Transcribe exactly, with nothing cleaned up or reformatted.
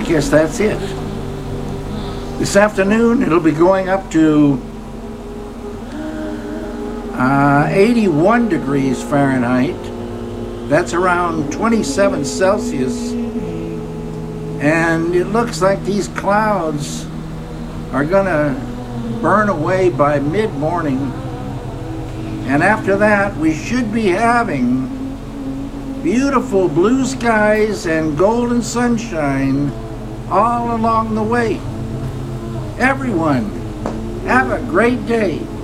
guess that's it. This afternoon it'll be going up to uh, eighty-one degrees Fahrenheit. That's around twenty-seven Celsius. And it looks like these clouds are gonna burn away by mid-morning. And after that, we should be having beautiful blue skies and golden sunshine all along the way. Everyone, have a great day.